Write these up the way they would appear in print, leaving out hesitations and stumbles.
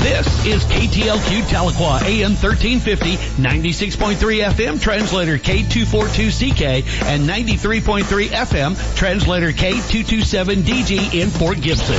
This is KTLQ Tahlequah, AM 1350, 96.3 FM, translator K242CK, and 93.3 FM, translator K227DG in Fort Gibson.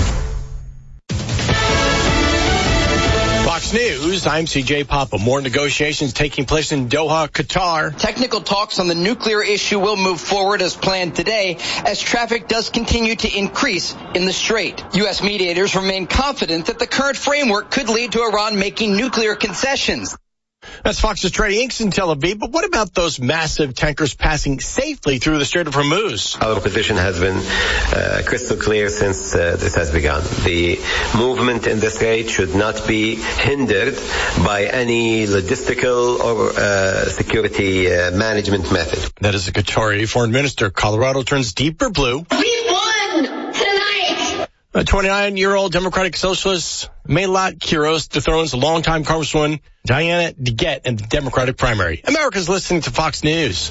Fox News, I'm CJ Papa. More negotiations taking place in Doha, Qatar. Technical talks on the nuclear issue will move forward as planned today as traffic does continue to increase in the Strait. U.S. mediators remain confident that the current framework could lead to Iran making nuclear concessions. That's Fox's Trey Inks in Tel Aviv. But what about those massive tankers passing safely through the Strait of Hormuz? Our position has been crystal clear since this has begun. The movement in the Strait should not be hindered by any logistical or security management method. That is the Qatari foreign minister. Colorado turns deeper blue. We won tonight! A 29-year-old Democratic Socialist, Melat Quiros, dethrones longtime Congresswoman Diana DeGette in the Democratic primary. America's listening to Fox News.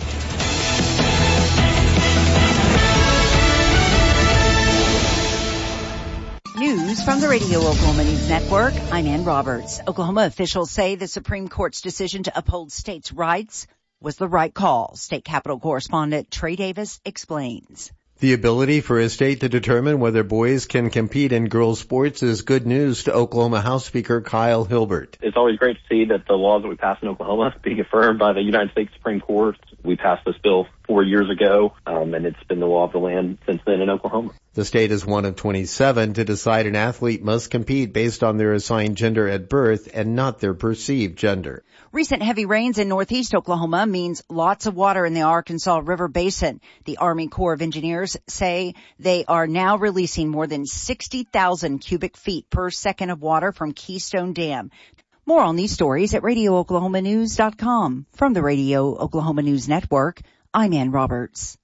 News from the Radio Oklahoma News Network. I'm Ann Roberts. Oklahoma officials say the Supreme Court's decision to uphold states' rights was the right call. State Capitol correspondent Trey Davis explains. The ability for a state to determine whether boys can compete in girls' sports is good news to Oklahoma House Speaker Kyle Hilbert. It's always great to see that the laws that we pass in Oklahoma being affirmed by the United States Supreme Court. We passed this bill 4 years ago, and it's been the law of the land since then in Oklahoma. The state is one of 27 to decide an athlete must compete based on their assigned gender at birth and not their perceived gender. Recent heavy rains in northeast Oklahoma means lots of water in the Arkansas River Basin. The Army Corps of Engineers say they are now releasing more than 60,000 cubic feet per second of water from Keystone Dam. More on these stories at RadioOklahomaNews.com. From the Radio Oklahoma News Network, I'm Ann Roberts.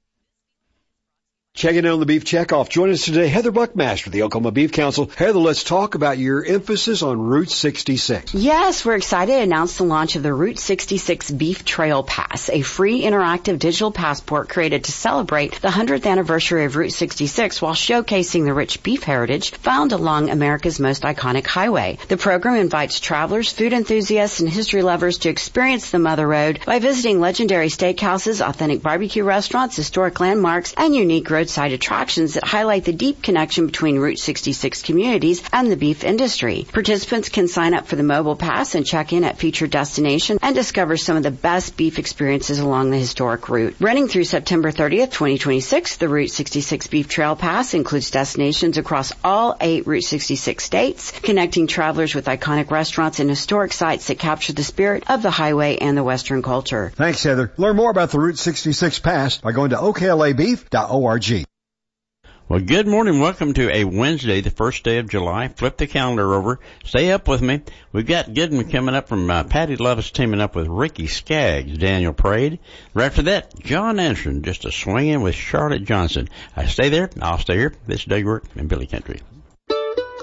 Checking in on the Beef Checkoff. Join us today, Heather Buckmaster, the Oklahoma Beef Council. Heather, let's talk about your emphasis on Route 66. Yes, we're excited to announce the launch of the Route 66 Beef Trail Pass, a free interactive digital passport created to celebrate the 100th anniversary of Route 66 while showcasing the rich beef heritage found along America's most iconic highway. The program invites travelers, food enthusiasts, and history lovers to experience the Mother Road by visiting legendary steakhouses, authentic barbecue restaurants, historic landmarks, and unique roadside attractions that highlight the deep connection between Route 66 communities and the beef industry. Participants can sign up for the mobile pass and check in at featured destinations and discover some of the best beef experiences along the historic route. Running through September 30th, 2026, the Route 66 Beef Trail Pass includes destinations across all 8 Route 66 states, connecting travelers with iconic restaurants and historic sites that capture the spirit of the highway and the Western culture. Thanks, Heather. Learn more about the Route 66 Pass by going to oklabeef.org. Well, good morning. Welcome to a Wednesday, the first day of July. Flip the calendar over. Stay up with me. We've got good one coming up from Patty Lovis teaming up with Ricky Skaggs, Daniel Parade. Right after that, John Anderson just a swinging with Charlotte Johnson. I stay there. I'll stay here. This is Doug Work and Billy Country.